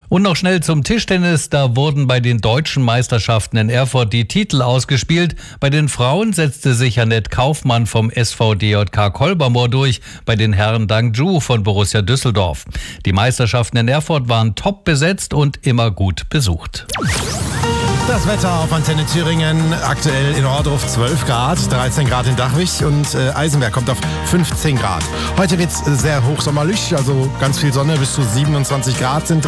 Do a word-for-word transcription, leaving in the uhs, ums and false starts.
Und noch schnell zum Tischtennis. Da wurden bei den deutschen Meisterschaften in Erfurt die Titel ausgespielt. Bei den Frauen setzte sich Annette Kaufmann vom S V D J K Kolbermoor durch, bei den Herren Dang Ju von Borussia Düsseldorf. Die Meisterschaften in Erfurt waren top besetzt und immer gut besucht. Das Wetter auf Antenne Thüringen, aktuell in Ohrdruf zwölf Grad, dreizehn Grad in Dachwig und äh, Eisenberg kommt auf fünfzehn Grad. Heute wird es sehr hochsommerlich, also ganz viel Sonne, bis zu siebenundzwanzig Grad sind